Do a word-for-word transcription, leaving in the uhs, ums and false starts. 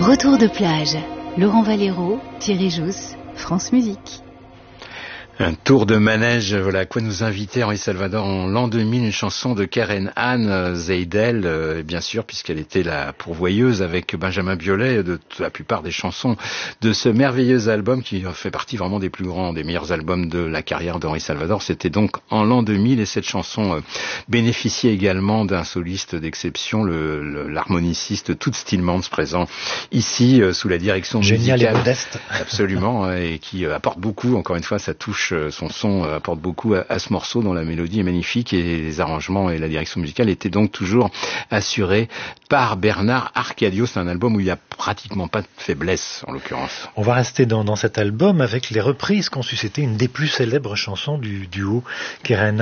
Retour de plage. Laurent Valero, Thierry Jousse, France Musique. Un tour de manège, voilà à quoi nous invitait Henri Salvador en l'an deux mille, une chanson de Karen Anne Seidel, euh, bien sûr, puisqu'elle était la pourvoyeuse avec Benjamin Biolay de la plupart des chansons de ce merveilleux album qui fait partie vraiment des plus grands, des meilleurs albums de la carrière d'Henri Salvador. C'était donc en l'an deux mille et cette chanson euh, bénéficiait également d'un soliste d'exception, le, le, l'harmoniciste Toots Thielemans, présent ici euh, sous la direction Génial musicale. Et modeste. Absolument, et qui euh, apporte beaucoup, encore une fois, sa touche. Son son apporte beaucoup à, à ce morceau dont la mélodie est magnifique et les arrangements et la direction musicale étaient donc toujours assurés par Bernard Arcadio. C'est un album où il n'y a pratiquement pas de faiblesse en l'occurrence. On va rester dans, dans cet album avec les reprises qu'ont suscité une des plus célèbres chansons du duo Keren